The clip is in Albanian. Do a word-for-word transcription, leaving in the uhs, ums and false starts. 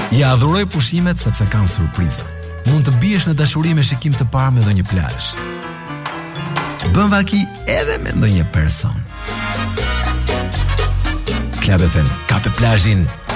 Ja adhuroj pushimet sepse kanë surpriza. Mund të biesh në dashuri me shikim të parë me ndonjë plazh. Bën vaki edhe me ndonjë person. Club F M ka pe plazhin